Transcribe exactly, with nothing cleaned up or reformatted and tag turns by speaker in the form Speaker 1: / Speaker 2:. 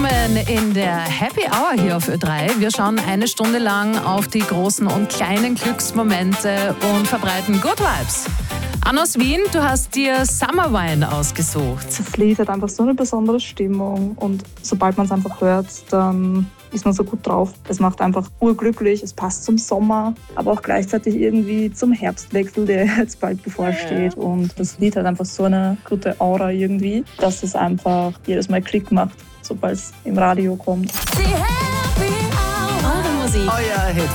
Speaker 1: Willkommen in der Happy Hour hier auf Ö drei. Wir schauen eine Stunde lang auf die großen und kleinen Glücksmomente und verbreiten Good Vibes. Anna aus Wien, du hast dir Summer Wine ausgesucht.
Speaker 2: Das Lied hat einfach so eine besondere Stimmung und sobald man es einfach hört, dann ist man so gut drauf. Es macht einfach urglücklich, es passt zum Sommer, aber auch gleichzeitig irgendwie zum Herbstwechsel, der jetzt bald bevorsteht. Und das Lied hat einfach so eine gute Aura irgendwie, dass es einfach jedes Mal Klick macht, sobald es im Radio kommt.
Speaker 1: Eure Musik.
Speaker 3: Euer Hit